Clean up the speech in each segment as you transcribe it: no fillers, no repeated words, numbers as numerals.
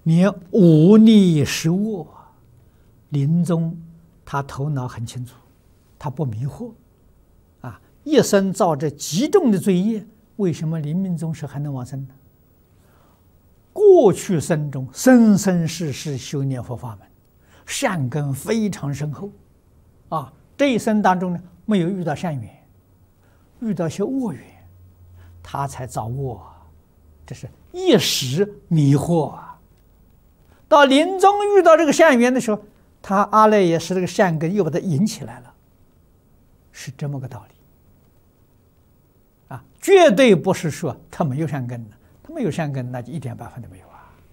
连无逆实恶，临终他头脑很清楚，他不迷惑，一生造着极重的罪业，为什么临命终时还能往生呢？过去生中生生世世修念佛法门，善根非常深厚，这一生当中呢，没有遇到善缘，遇到些恶缘，他才造恶，这是一时迷惑。到临终遇到这个善缘的时候，他阿赖耶识这个善根又把它引起来了，是这么个道理。绝对不是说他没有善根的，他没有善根，那就一点办法都没有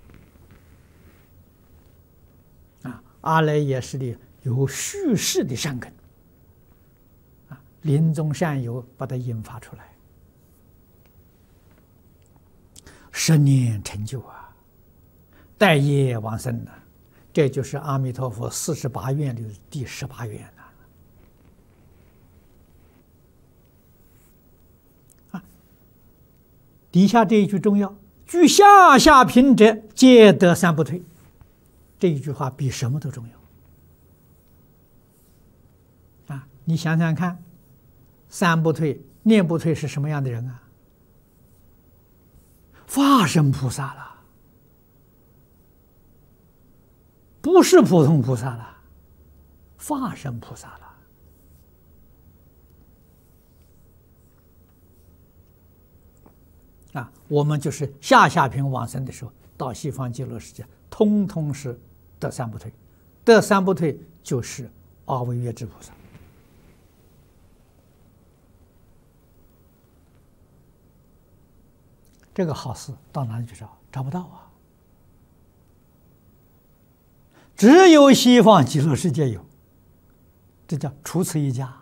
阿赖耶识里有蓄世的善根，临终善友把它引发出来，10年成就待业往生这就是阿弥陀佛48愿里的第18愿底下这一句重要，具下下品者，皆得三不退。这一句话比什么都重要你想想看，三不退、念不退是什么样的人法身菩萨了，不是普通菩萨了，法身菩萨了。我们就是下品往生的时候，到西方极乐世界，通通是得三不退，得三不退就是阿惟越致菩萨。这个好事到哪里去找？找不到只有西方极乐世界有，这叫除此一家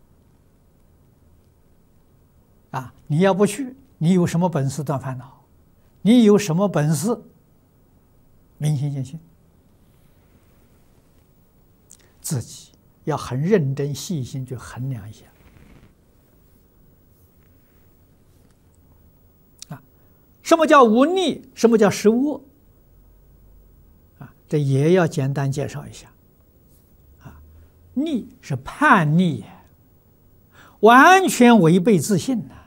你要不去，你有什么本事断烦恼？你有什么本事明心见性？自己要很认真细心去衡量一下什么叫无逆？什么叫实恶？这也要简单介绍一下逆是叛逆完全违背自信